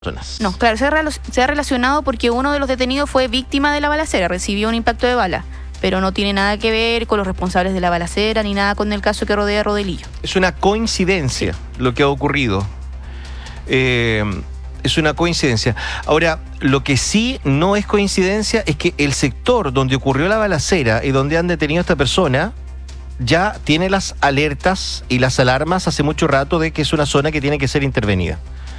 personas. No, claro, se ha relacionado porque uno de los detenidos fue víctima de la balacera, recibió un impacto de bala, pero no tiene nada que ver con los responsables de la balacera ni nada con el caso que rodea a Rodelillo. Es una coincidencia lo que ha ocurrido. Es una coincidencia. Ahora, lo que sí no es coincidencia es que el sector donde ocurrió la balacera y donde han detenido a esta persona ya tiene las alertas y las alarmas hace mucho rato de que es una zona que tiene que ser intervenida.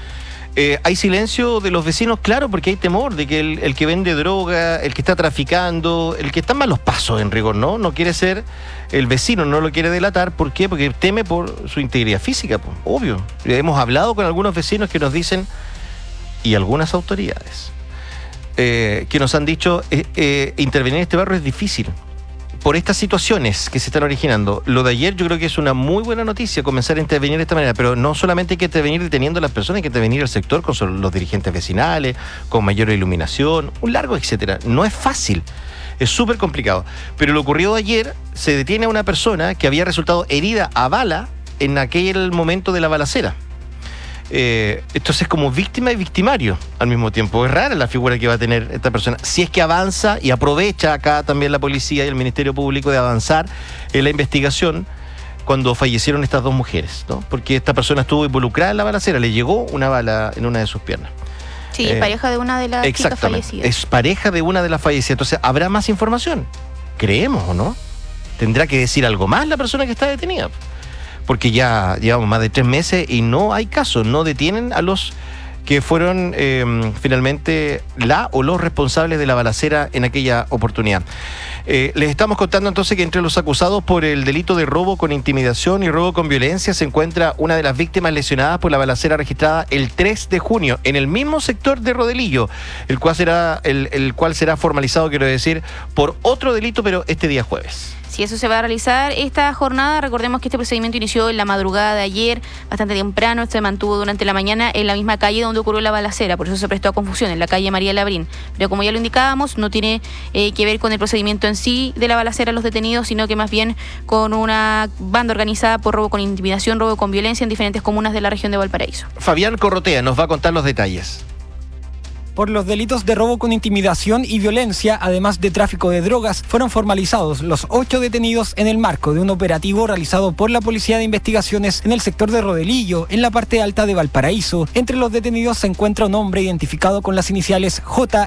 Hay silencio de los vecinos, claro, porque hay temor de que el que vende droga, el que está traficando, el que está en malos pasos en rigor, no quiere ser el vecino, no lo quiere delatar. ¿Por qué? Porque teme por su integridad física, pues, obvio. Hemos hablado con algunos vecinos que nos dicen, y algunas autoridades, que nos han dicho, intervenir en este barrio es difícil por estas situaciones que se están originando. Lo de ayer yo creo que es una muy buena noticia, comenzar a intervenir de esta manera, pero no solamente hay que intervenir deteniendo a las personas, hay que intervenir el sector con los dirigentes vecinales, con mayor iluminación, un largo etcétera. No es fácil, es súper complicado. Pero lo ocurrido ayer, se detiene a una persona que había resultado herida a bala en aquel momento de la balacera. Entonces, como víctima y victimario al mismo tiempo. Es rara la figura que va a tener esta persona. Si es que avanza, y aprovecha acá también la policía y el Ministerio Público de avanzar en la investigación cuando fallecieron estas dos mujeres, ¿no? Porque esta persona estuvo involucrada en la balacera, le llegó una bala en una de sus piernas. Sí, es pareja de una de las chicas fallecidas. Es pareja de una de las fallecidas. Entonces, ¿habrá más información? ¿Creemos o no? ¿Tendrá que decir algo más la persona que está detenida? Porque ya llevamos más de 3 meses y no hay caso, no detienen a los que fueron finalmente la o los responsables de la balacera en aquella oportunidad. Les estamos contando entonces que entre los acusados por el delito de robo con intimidación y robo con violencia se encuentra una de las víctimas lesionadas por la balacera registrada el 3 de junio en el mismo sector de Rodelillo, el cual será formalizado, quiero decir, por otro delito, pero este día jueves. Si eso se va a realizar esta jornada, recordemos que este procedimiento inició en la madrugada de ayer, bastante temprano, se mantuvo durante la mañana en la misma calle donde ocurrió la balacera, por eso se prestó a confusión, en la calle María Labrín. Pero como ya lo indicábamos, no tiene que ver con el procedimiento en sí de la balacera los detenidos, sino que más bien con una banda organizada por robo con intimidación, robo con violencia en diferentes comunas de la región de Valparaíso. Fabián Corrotea nos va a contar los detalles. Por los delitos de robo con intimidación y violencia, además de tráfico de drogas, fueron formalizados los 8 detenidos en el marco de un operativo realizado por la Policía de Investigaciones en el sector de Rodelillo, en la parte alta de Valparaíso. Entre los detenidos se encuentra un hombre identificado con las iniciales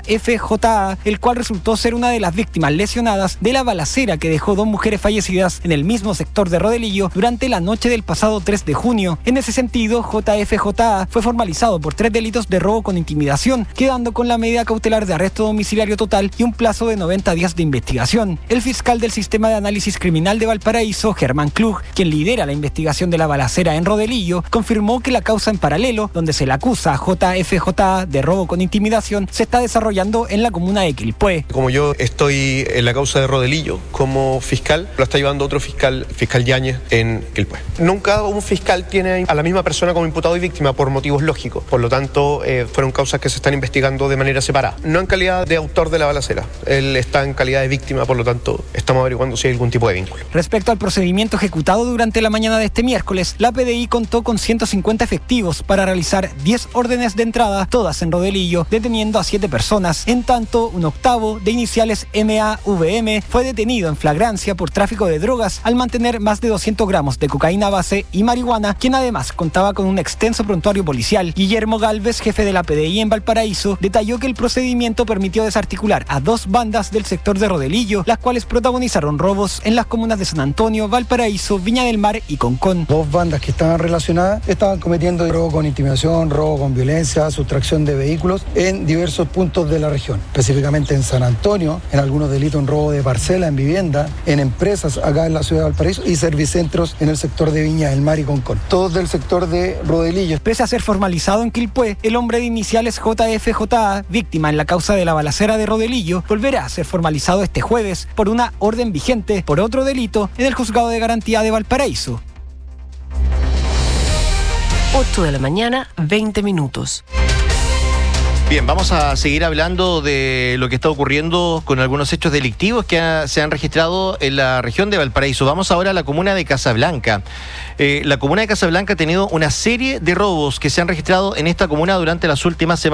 JFJA, el cual resultó ser una de las víctimas lesionadas de la balacera que dejó 2 mujeres fallecidas en el mismo sector de Rodelillo durante la noche del pasado 3 de junio. En ese sentido, JFJA fue formalizado por 3 delitos de robo con intimidación, quedando con la medida cautelar de arresto domiciliario total y un plazo de 90 días de investigación. El fiscal del Sistema de Análisis Criminal de Valparaíso, Germán Klug, quien lidera la investigación de la balacera en Rodelillo, confirmó que la causa en paralelo, donde se le acusa a JFJA de robo con intimidación, se está desarrollando en la comuna de Quilpué. Como yo estoy en la causa de Rodelillo como fiscal, lo está llevando otro fiscal Yáñez en Quilpué. Nunca un fiscal tiene a la misma persona como imputado y víctima por motivos lógicos. Por lo tanto, fueron causas que se están investigando de manera separada. No en calidad de autor de la balacera. Él está en calidad de víctima, por lo tanto, estamos averiguando si hay algún tipo de vínculo. Respecto al procedimiento ejecutado durante la mañana de este miércoles, la PDI contó con 150 efectivos para realizar 10 órdenes de entrada, todas en Rodelillo, deteniendo a 7 personas. En tanto, un octavo, de iniciales MAVM, fue detenido en flagrancia por tráfico de drogas al mantener más de 200 gramos de cocaína base y marihuana, quien además contaba con un extenso prontuario policial. Guillermo Galvez, jefe de la PDI en Valparaíso, detalló que el procedimiento permitió desarticular a 2 bandas del sector de Rodelillo, las cuales protagonizaron robos en las comunas de San Antonio, Valparaíso, Viña del Mar y Concón. 2 bandas que estaban relacionadas estaban cometiendo robo con intimidación, robo con violencia, sustracción de vehículos en diversos puntos de la región, específicamente en San Antonio, en algunos delitos en robo de parcela, en vivienda, en empresas acá en la ciudad de Valparaíso y servicentros en el sector de Viña del Mar y Concón, todos del sector de Rodelillo. Pese a ser formalizado en Quilpué, el hombre de iniciales JFJA, víctima en la causa de la balacera de Rodelillo, volverá a ser formalizado este jueves por una orden vigente por otro delito en el Juzgado de Garantía de Valparaíso. 8 de la mañana, 20 minutos. Bien, vamos a seguir hablando de lo que está ocurriendo con algunos hechos delictivos que se han registrado en la región de Valparaíso. Vamos ahora a la comuna de Casablanca. La comuna de Casablanca ha tenido una serie de robos que se han registrado en esta comuna durante las últimas semanas.